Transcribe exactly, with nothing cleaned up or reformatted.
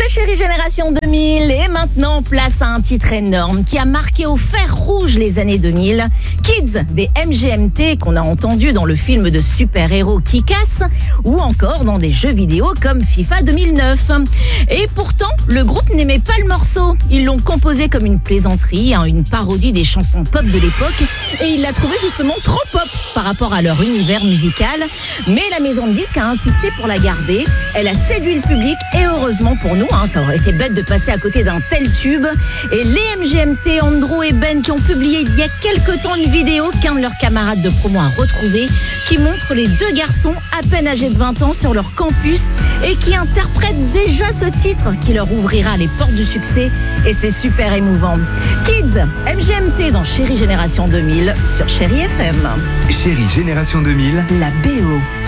C'est Chérie Génération deux mille et maintenant place à un titre énorme qui a marqué au fer rouge les années deux mille. Kids des M G M T qu'on a entendu dans le film de super-héros Kick-Ass ou encore dans des jeux vidéo comme FIFA deux mille neuf. Et pourtant, le groupe n'aimait pas le morceau. Ils l'ont composé comme une plaisanterie, hein, une parodie des chansons pop de l'époque et ils l'a trouvé justement trop pop par rapport à leur univers musical. Mais la maison de disques a insisté pour la garder. Elle a séduit le public et heureusement pour nous, hein, ça aurait été bête de passer à côté d'un tel tube. Et les M G M T, Andrew et Ben, qui ont publié il y a quelques temps une vidéo qu'un de leurs camarades de promo a retrouvée, qui montre les deux garçons à peine âgés de vingt ans sur leur campus et qui interprètent déjà ce titre qui leur ouvrira les portes du succès et c'est super émouvant. Kids, M G M T dans Chérie Génération deux mille sur Chérie F M. Chérie Génération deux mille, la B O.